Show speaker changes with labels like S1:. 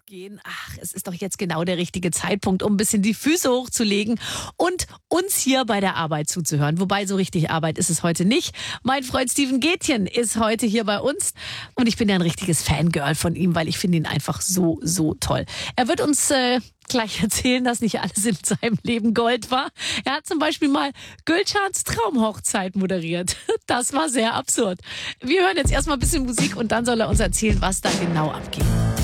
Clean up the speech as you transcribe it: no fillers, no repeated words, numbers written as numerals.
S1: gehen. Ach, es ist doch jetzt genau der richtige Zeitpunkt, um ein bisschen die Füße hochzulegen und uns hier bei der Arbeit zuzuhören. Wobei, so richtig Arbeit ist es heute nicht. Mein Freund Steven Gätjen ist heute hier bei uns und ich bin ja ein richtiges Fangirl von ihm, weil ich finde ihn einfach so, so toll. Er wird uns gleich erzählen, dass nicht alles in seinem Leben Gold war. Er hat zum Beispiel mal Gülschans Traumhochzeit moderiert. Das war sehr absurd. Wir hören jetzt erstmal ein bisschen Musik und dann soll er uns erzählen, was da genau abgeht.